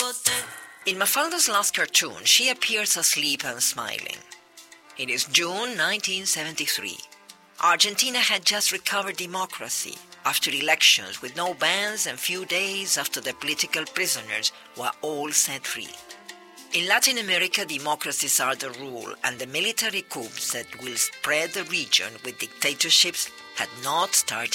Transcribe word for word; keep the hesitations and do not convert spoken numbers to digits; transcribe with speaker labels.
Speaker 1: In Mafalda's last cartoon, she appears asleep and smiling. It is June nineteen seventy-three. Argentina had just recovered democracy after elections with no bans and few days after the political prisoners were all set free. In Latin America, democracies are the rule, and the military coups that will spread the region with dictatorships had not started